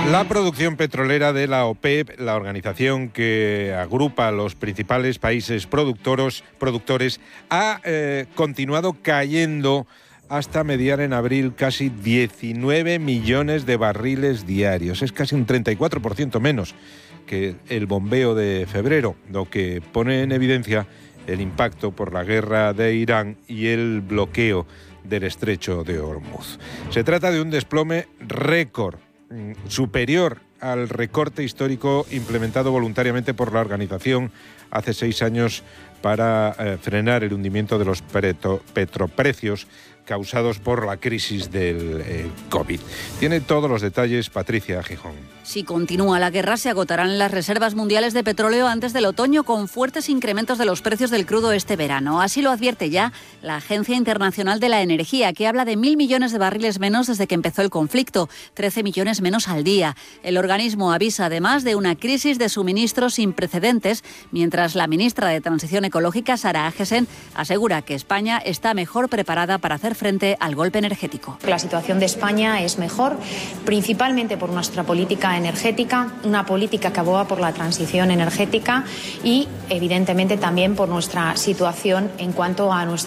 La producción petrolera de la OPEP, la organización que agrupa a los principales países productores, ha continuado cayendo hasta mediar en abril casi 19 millones de barriles diarios. Es casi un 34% menos que el bombeo de febrero, lo que pone en evidencia el impacto por la guerra de Irán y el bloqueo del estrecho de Hormuz. Se trata de un desplome récord, superior al recorte histórico implementado voluntariamente por la organización hace 6 años para frenar el hundimiento de los petroprecios causados por la crisis del COVID. Tiene todos los detalles Patricia Gijón. Si continúa la guerra, se agotarán las reservas mundiales de petróleo antes del otoño, con fuertes incrementos de los precios del crudo este verano. Así lo advierte ya la Agencia Internacional de la Energía, que habla de 1.000 millones de barriles menos desde que empezó el conflicto, 13 millones menos al día. El organismo avisa además de una crisis de suministros sin precedentes, mientras la ministra de Transición Ecológica, Sara Agesen, asegura que España está mejor preparada para hacer frente al golpe energético. La situación de España es mejor, principalmente por nuestra política energética, una política que aboga por la transición energética y, evidentemente, también por nuestra situación en cuanto a nuestra